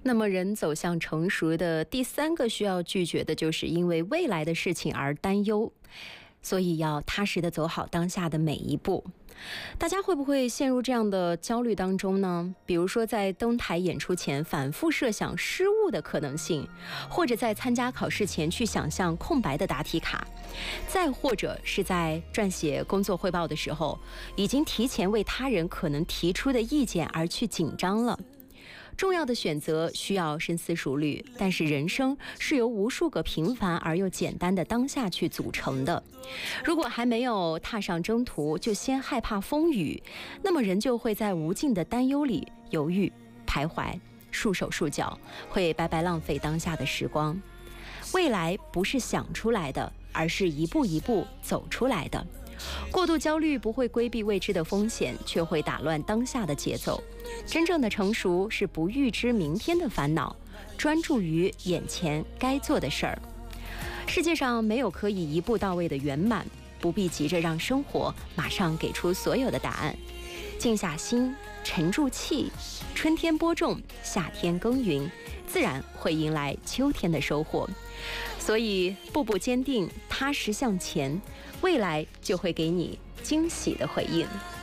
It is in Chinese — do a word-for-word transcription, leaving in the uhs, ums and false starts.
那么，人走向成熟的第三个需要拒绝的，就是因为未来的事情而担忧。所以要踏实的走好当下的每一步。大家会不会陷入这样的焦虑当中呢？比如说在登台演出前反复设想失误的可能性，或者在参加考试前去想象空白的答题卡，再或者是在撰写工作汇报的时候，已经提前为他人可能提出的意见而去紧张了。重要的选择需要深思熟虑，但是人生是由无数个平凡而又简单的当下去组成的。如果还没有踏上征途，就先害怕风雨，那么人就会在无尽的担忧里犹豫、徘徊、束手束脚，会白白浪费当下的时光。未来不是想出来的，而是一步一步走出来的。过度焦虑不会规避未知的风险，却会打乱当下的节奏。真正的成熟是不预知明天的烦恼，专注于眼前该做的事儿。世界上没有可以一步到位的圆满，不必急着让生活马上给出所有的答案。静下心，沉住气，春天播种，夏天耕耘，自然会迎来秋天的收获。所以步步坚定，踏实向前，未来就会给你惊喜的回应。